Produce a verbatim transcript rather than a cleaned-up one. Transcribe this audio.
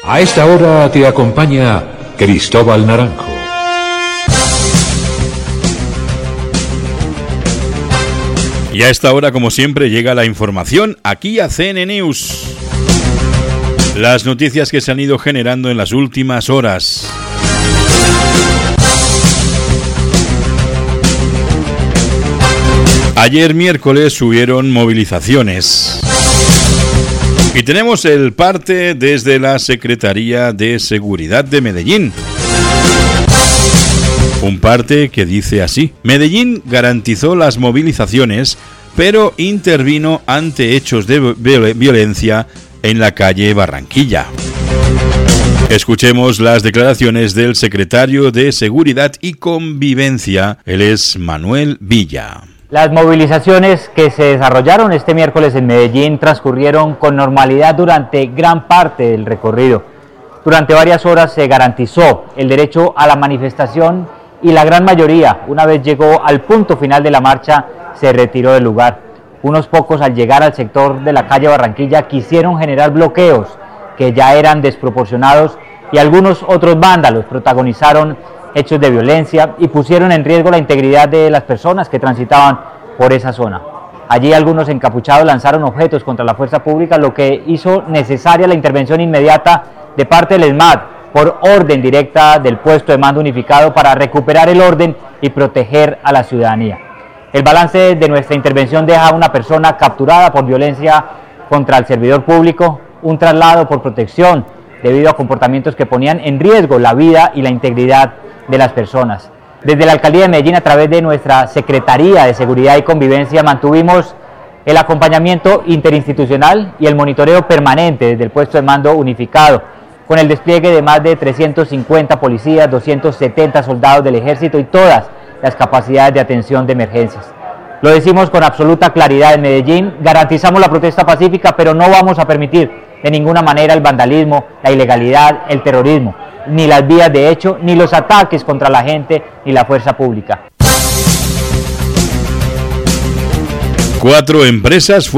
A esta hora te acompaña Cristóbal Naranjo. Y a esta hora, como siempre, llega la información aquí a C N News. Las noticias que se han ido generando en las últimas horas. Ayer miércoles hubieron movilizaciones. Y tenemos el parte desde la Secretaría de Seguridad de Medellín. Un parte que dice así: Medellín garantizó las movilizaciones, pero intervino ante hechos de violencia en la calle Barranquilla. Escuchemos las declaraciones del secretario de Seguridad y Convivencia, él es Manuel Villa. Las movilizaciones que se desarrollaron este miércoles en Medellín transcurrieron con normalidad durante gran parte del recorrido. Durante varias horas se garantizó el derecho a la manifestación y la gran mayoría, una vez llegó al punto final de la marcha, se retiró del lugar. Unos pocos, al llegar al sector de la calle Barranquilla, quisieron generar bloqueos que ya eran desproporcionados, y algunos otros vándalos protagonizaron hechos de violencia y pusieron en riesgo la integridad de las personas que transitaban por esa zona. Allí algunos encapuchados lanzaron objetos contra la fuerza pública, lo que hizo necesaria la intervención inmediata de parte del ESMAD por orden directa del puesto de mando unificado para recuperar el orden y proteger a la ciudadanía. El balance de nuestra intervención deja a una persona capturada por violencia contra el servidor público, un traslado por protección debido a comportamientos que ponían en riesgo la vida y la integridad de las personas. Desde la Alcaldía de Medellín, a través de nuestra Secretaría de Seguridad y Convivencia, mantuvimos el acompañamiento interinstitucional y el monitoreo permanente desde el puesto de mando unificado, con el despliegue de más de trescientos cincuenta policías, doscientos setenta soldados del ejército y todas las capacidades de atención de emergencias. Lo decimos con absoluta claridad: en Medellín garantizamos la protesta pacífica, pero no vamos a permitir de ninguna manera el vandalismo, la ilegalidad, el terrorismo, ni las vías de hecho, ni los ataques contra la gente ni la fuerza pública. Cuatro empresas